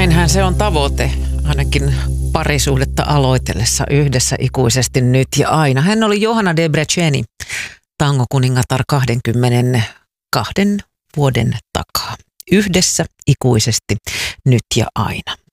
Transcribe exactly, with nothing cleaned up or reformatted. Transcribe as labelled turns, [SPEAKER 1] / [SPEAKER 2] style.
[SPEAKER 1] näinhän se on tavoite, ainakin parisuhdetta aloitellessa yhdessä ikuisesti nyt ja aina. Hän oli Johanna Debreceni, tangokuningatar kaksikymmentäkaksi vuoden takaa. Yhdessä ikuisesti nyt ja aina.